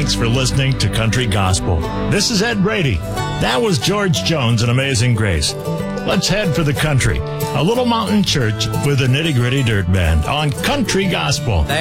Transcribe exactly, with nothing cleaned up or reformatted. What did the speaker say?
thanks for listening to Country Gospel. This is Ed Brady. That was George Jones and Amazing Grace. Let's head for the country. A little mountain church with a nitty-gritty dirt band on Country Gospel.